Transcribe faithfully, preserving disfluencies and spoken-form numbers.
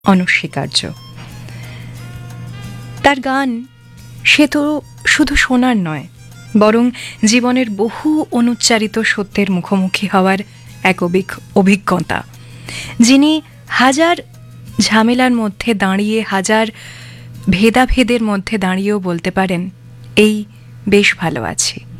অনস্বীকার্য। তার গান সে তো শুধু শোনার নয়, বরং জীবনের বহু অনুচ্চারিত সত্যের মুখোমুখি হওয়ার এক অভিজ্ঞতা। যিনি হাজার ঝামেলার মধ্যে দাঁড়িয়ে, হাজার ভেদাভেদের মধ্যে দাঁড়িয়েও বলতে পারেন, এই বেশ ভালো আছি।